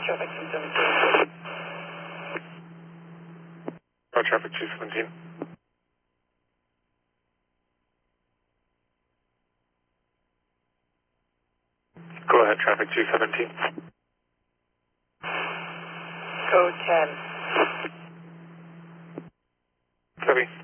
traffic 217. Road traffic 217. Go ahead, traffic 217. Code 10. Copy.